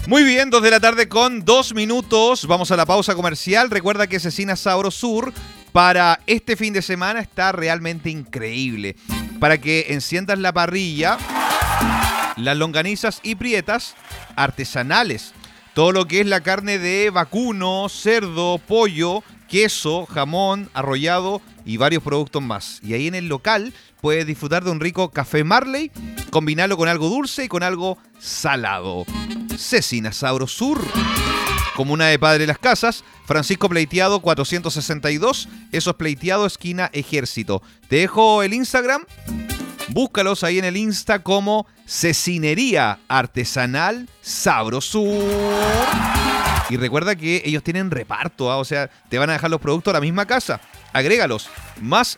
Muy bien, 2 de la tarde con 2 minutos. Vamos a la pausa comercial. Recuerda que Cecina Sabrosur para este fin de semana está realmente increíble. Para que enciendas la parrilla, las longanizas y prietas artesanales. Todo lo que es la carne de vacuno, cerdo, pollo, queso, jamón, arrollado y varios productos más. Y ahí en el local puedes disfrutar de un rico café Marley, combinarlo con algo dulce y con algo salado. Cecina Sabrosur. Comuna de Padre Las Casas, Francisco Pleiteado 462, eso es Pleiteado, esquina Ejército. Te dejo el Instagram, búscalos ahí en el Insta como Cecinería Artesanal Sabrosur. Y recuerda que ellos tienen reparto, o sea, te van a dejar los productos a la misma casa. Agrégalos, más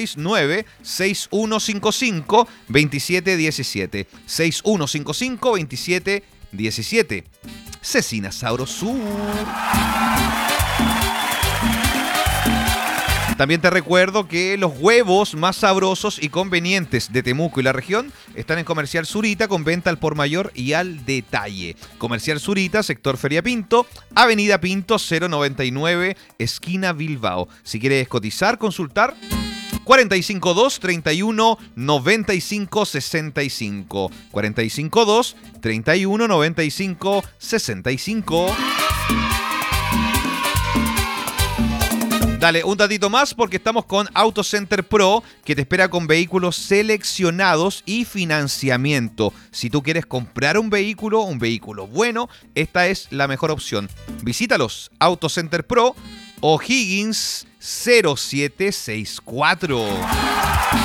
569-6155-2717. 6155-2717. Cecina Sabrosur. También te recuerdo que los huevos más sabrosos y convenientes de Temuco y la región están en Comercial Zurita con venta al por mayor y al detalle. Comercial Zurita, sector Feria Pinto, Avenida Pinto 099, esquina Bilbao. Si quieres cotizar, consultar 452 31 95 65. 452 31 95 65. Dale, un datito más porque estamos con Auto Center Pro, que te espera con vehículos seleccionados y financiamiento. Si tú quieres comprar un vehículo bueno, esta es la mejor opción. Visítalos, Auto Center Pro, O'Higgins 0764.